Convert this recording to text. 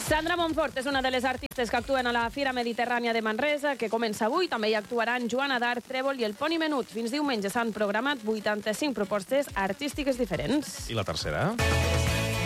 Sandra Montfort és una de les artistes que actuen a la Fira Mediterrània de Manresa, que comença avui. També hi actuaran Joana d'Arc, Trèvol i el Poni Menut. Fins diumenge s'han programat 85 propostes artístiques diferents. I la tercera?